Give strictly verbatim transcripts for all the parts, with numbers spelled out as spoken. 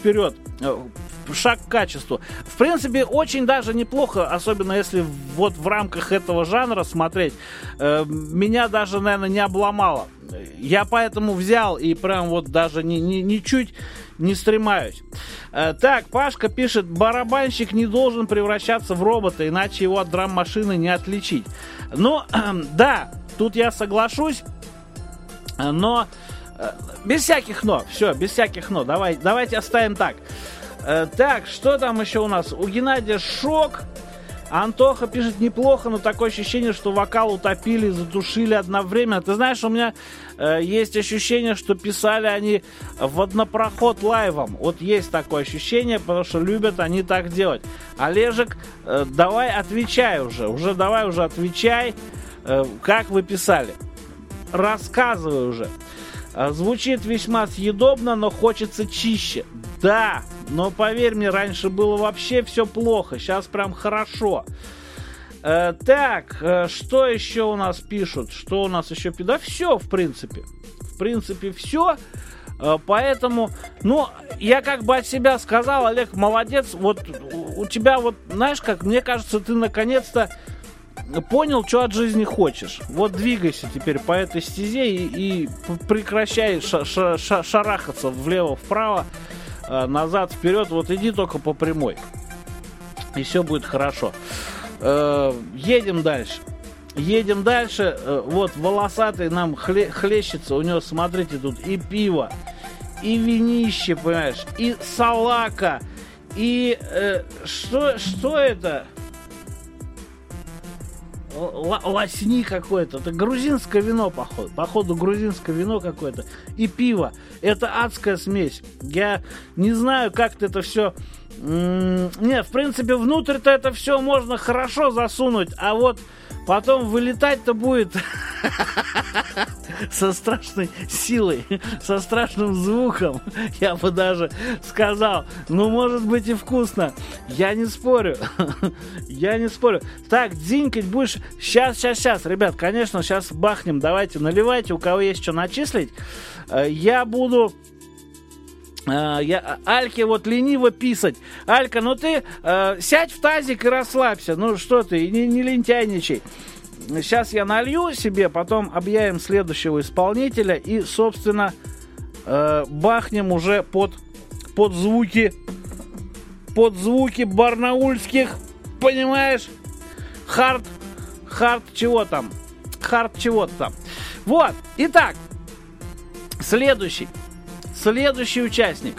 вперед, шаг к качеству. В принципе, очень даже неплохо, особенно если вот в рамках этого жанра смотреть. Меня даже, наверное, не обломало. Я поэтому взял и прям вот даже ни, ни, ничуть не стремаюсь. Так, Пашка пишет: барабанщик не должен превращаться в робота, иначе его от драм-машины не отличить. Ну, да, тут я соглашусь, но без всяких но. Все, без всяких но. Давай, давайте оставим так. Так, что там еще у нас? У Геннадия шок. Антоха пишет: неплохо, но такое ощущение, что вокал утопили, задушили одновременно. Ты знаешь, у меня э, есть ощущение, что писали они в однопроход лайвом. Вот есть такое ощущение, потому что любят они так делать. Олежек, э, давай отвечай уже. Уже давай уже отвечай, э, как вы писали. Рассказывай уже. Звучит весьма съедобно, но хочется чище. Да, но поверь мне, раньше было вообще все плохо. Сейчас прям хорошо. Э, так, э, что еще у нас пишут? Что у нас еще пишут? Да все, в принципе. В принципе, все. Э, поэтому, ну, я как бы от себя сказал: Олег, молодец. Вот у, у тебя вот, знаешь как, мне кажется, ты наконец-то понял, что от жизни хочешь. Вот двигайся теперь по этой стезе и, и прекращай ша- ша- ша- шарахаться влево-вправо, э, назад, вперед. Вот иди только по прямой. И все будет хорошо. Э, едем дальше. Едем дальше. Э, вот волосатый нам хле- хлещется. У него, смотрите, тут и пиво, и винище, понимаешь, и салака, и э, что, что это? Л- лосни какое-то. Это грузинское вино, походу. Походу, грузинское вино какое-то. И пиво. Это адская смесь. Я не знаю, как-то это все... М- не, в принципе, внутрь-то это все можно хорошо засунуть, а вот потом вылетать-то будет со страшной силой, со страшным звуком. Я бы даже сказал, ну, может быть и вкусно. Я не спорю. Я не спорю. Так, дзинькать будешь? Сейчас, сейчас, сейчас. Ребят, конечно, сейчас бахнем. Давайте, наливайте, у кого есть что начислить. Я буду... Я, Альке вот лениво писать. Алька, ну ты э, сядь в тазик и расслабься. Ну что ты, не, не лентяйничай. Сейчас я налью себе, потом объявим следующего исполнителя и, собственно, э, бахнем уже под, под звуки, под звуки барнаульских, понимаешь? Хард, хард чего там? Хард чего-то там. Вот, итак, следующий. Следующий участник.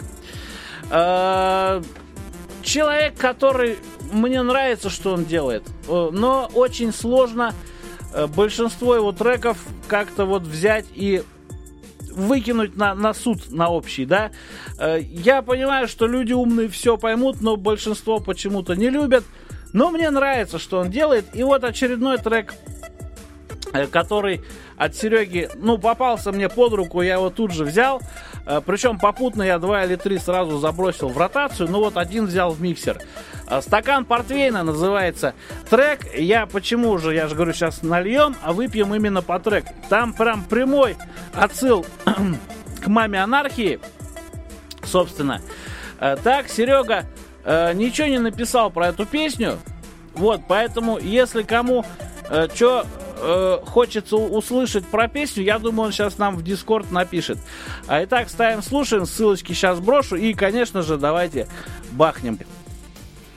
Человек, который... Мне нравится, что он делает. Но очень сложно большинство его треков как-то вот взять и выкинуть на, на суд, на общий, да. Я понимаю, что люди умные все поймут, но большинство почему-то не любят. Но мне нравится, что он делает. И вот очередной трек, который от Сереги, ну, попался мне под руку, я его тут же взял. Причем попутно я два или три сразу забросил в ротацию. Ну вот один взял в миксер. «Стакан портвейна» называется трек. Я почему же, я же говорю, сейчас нальем, а выпьем именно по треку. Там прям прямой отсыл к «Маме анархии», собственно. Так, Серега ничего не написал про эту песню. Вот, поэтому, если кому что хочется услышать про песню, я думаю, он сейчас нам в Дискорд напишет. А итак, ставим, слушаем, ссылочки сейчас брошу. И, конечно же, давайте бахнем.